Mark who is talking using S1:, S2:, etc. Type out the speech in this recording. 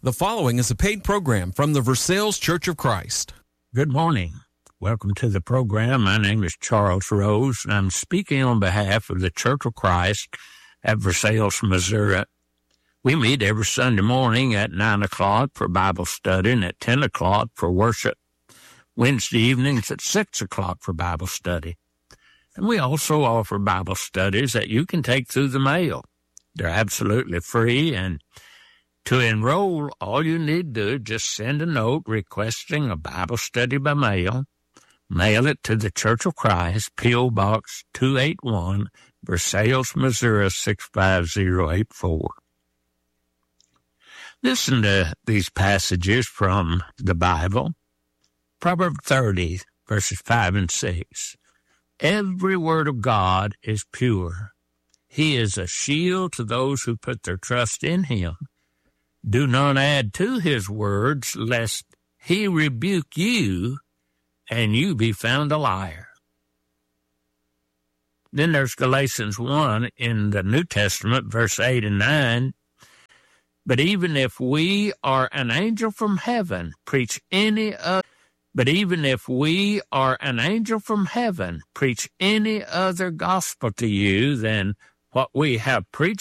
S1: The following is a paid program from the Versailles Church of Christ.
S2: Good morning. Welcome to the program. My name is Charles Rose, and I'm speaking on behalf of the Church of Christ at Versailles, Missouri. We meet every Sunday morning at 9 o'clock for Bible study and at 10 o'clock for worship. Wednesday evenings at 6 o'clock for Bible study. And we also offer Bible studies that you can take through the mail. They're absolutely free, and to enroll, all you need to do is just send a note requesting a Bible study by mail. Mail it to the Church of Christ, P.O. Box 281, Versailles, Missouri 65084. Listen to these passages from the Bible. Proverbs 30, verses 5 and 6. Every word of God is pure. He is a shield to those who put their trust in him. Do not add to his words, lest he rebuke you, and you be found a liar. Then there's Galatians 1 in the New Testament, verse 8 and 9. But even if we or an angel from heaven preach any other gospel to you than what we have preached